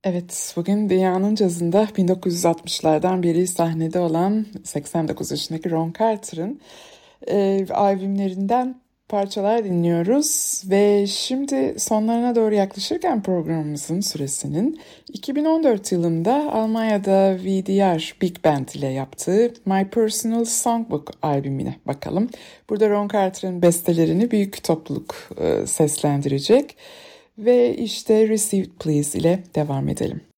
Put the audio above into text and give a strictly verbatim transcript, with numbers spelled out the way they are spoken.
Evet, bugün dünyanın cazında bin dokuz yüz altmışlardan beri sahnede olan seksen dokuz yaşındaki Ron Carter'ın e, albümlerinden parçalar dinliyoruz ve şimdi sonlarına doğru yaklaşırken programımızın süresinin iki bin on dört yılında Almanya'da V D R Big Band ile yaptığı My Personal Songbook albümüne bakalım. Burada Ron Carter'ın bestelerini büyük topluluk e, seslendirecek. Ve işte Received Please ile devam edelim.